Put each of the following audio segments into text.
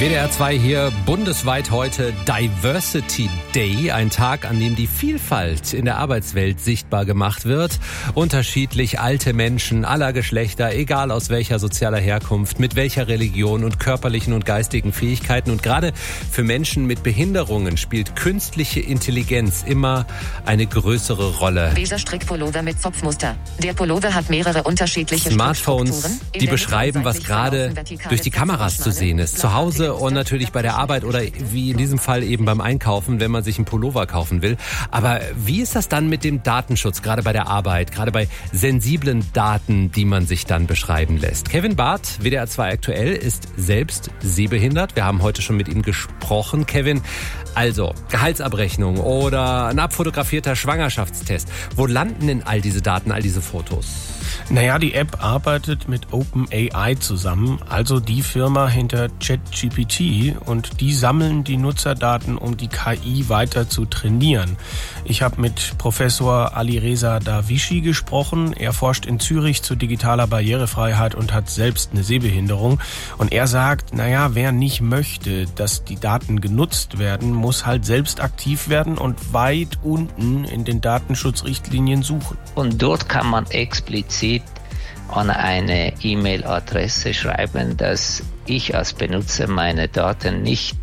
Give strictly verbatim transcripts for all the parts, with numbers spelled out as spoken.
W D R zwei hier, bundesweit heute Diversity Day, ein Tag, an dem die Vielfalt in der Arbeitswelt sichtbar gemacht wird. Unterschiedlich alte Menschen aller Geschlechter, egal aus welcher sozialer Herkunft, mit welcher Religion und körperlichen und geistigen Fähigkeiten. Und gerade für Menschen mit Behinderungen spielt künstliche Intelligenz immer eine größere Rolle. Beiger Strickpullover mit Zopfmuster. Der Pullover hat mehrere unterschiedliche Smartphones, die beschreiben, was gerade durch die Kameras zu sehen ist. Zu Hause und natürlich bei der Arbeit oder wie in diesem Fall eben beim Einkaufen, wenn man sich einen Pullover kaufen will. Aber wie ist das dann mit dem Datenschutz, gerade bei der Arbeit, gerade bei sensiblen Daten, die man sich dann beschreiben lässt? Kevin Barth, W D R zwei aktuell, ist selbst sehbehindert. Wir haben heute schon mit ihm gesprochen. Kevin, also Gehaltsabrechnung oder ein abfotografierter Schwangerschaftstest. Wo landen denn all diese Daten, all diese Fotos? Naja, die App arbeitet mit OpenAI zusammen, also die Firma hinter ChatGPT, und die sammeln die Nutzerdaten, um die K I weiter zu trainieren. Ich habe mit Professor Alireza Davichi gesprochen. Er forscht in Zürich zu digitaler Barrierefreiheit und hat selbst eine Sehbehinderung. Und er sagt, naja, wer nicht möchte, dass die Daten genutzt werden, muss halt selbst aktiv werden und weit unten in den Datenschutzrichtlinien suchen. Und dort kann man explizit an eine E-Mail-Adresse schreiben, dass ich als Benutzer meine Daten nicht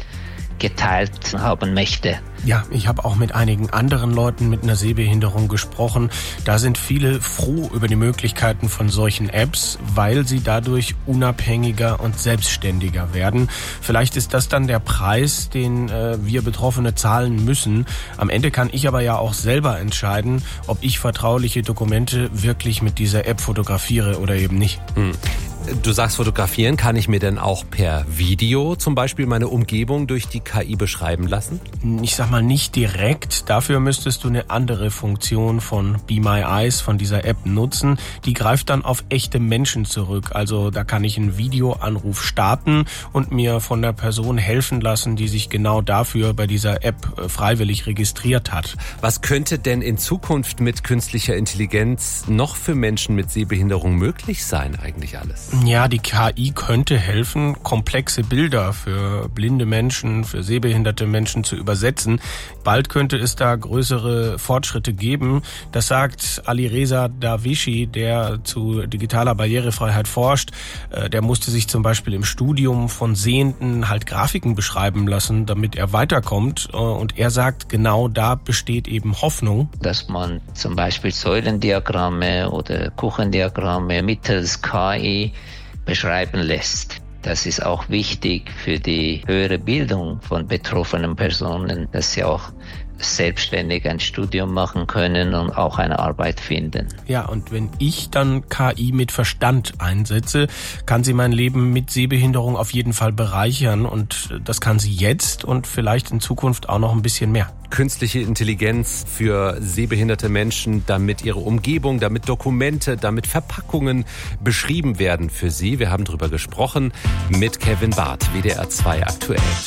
geteilt haben möchte. Ja, ich habe auch mit einigen anderen Leuten mit einer Sehbehinderung gesprochen. Da sind viele froh über die Möglichkeiten von solchen Apps, weil sie dadurch unabhängiger und selbstständiger werden. Vielleicht ist das dann der Preis, den äh, wir Betroffene zahlen müssen. Am Ende kann ich aber ja auch selber entscheiden, ob ich vertrauliche Dokumente wirklich mit dieser App fotografiere oder eben nicht. Hm. Du sagst, fotografieren, kann ich mir denn auch per Video zum Beispiel meine Umgebung durch die K I beschreiben lassen? Ich sag mal nicht direkt. Dafür müsstest du eine andere Funktion von Be My Eyes, von dieser App, nutzen. Die greift dann auf echte Menschen zurück. Also da kann ich einen Videoanruf starten und mir von der Person helfen lassen, die sich genau dafür bei dieser App freiwillig registriert hat. Was könnte denn in Zukunft mit künstlicher Intelligenz noch für Menschen mit Sehbehinderung möglich sein eigentlich alles? Ja, die K I könnte helfen, komplexe Bilder für blinde Menschen, für sehbehinderte Menschen zu übersetzen. Bald könnte es da größere Fortschritte geben. Das sagt Alireza Davichi, der zu digitaler Barrierefreiheit forscht. Der musste sich zum Beispiel im Studium von Sehenden halt Grafiken beschreiben lassen, damit er weiterkommt. Und er sagt, genau da besteht eben Hoffnung. Dass man zum Beispiel Säulendiagramme oder Kuchendiagramme mittels K I beschreiben lässt. Das ist auch wichtig für die höhere Bildung von betroffenen Personen, dass sie auch selbstständig ein Studium machen können und auch eine Arbeit finden. Ja, und wenn ich dann K I mit Verstand einsetze, kann sie mein Leben mit Sehbehinderung auf jeden Fall bereichern, und das kann sie jetzt und vielleicht in Zukunft auch noch ein bisschen mehr. Künstliche Intelligenz für sehbehinderte Menschen, damit ihre Umgebung, damit Dokumente, damit Verpackungen beschrieben werden für sie. Wir haben darüber gesprochen mit Kevin Barth, W D R zwei aktuell.